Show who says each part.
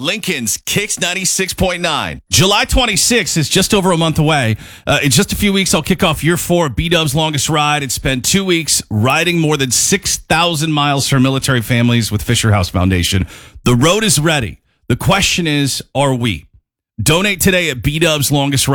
Speaker 1: Lincoln's Kicks 96.9.
Speaker 2: July 26th is just over a month away. In just a few weeks, I'll kick off year 4 of B-Dub's longest ride and spend 2 weeks riding more than 6,000 miles for military families with Fisher House Foundation. The road is ready. The question is, are we? Donate today at B-Dub's longest ride.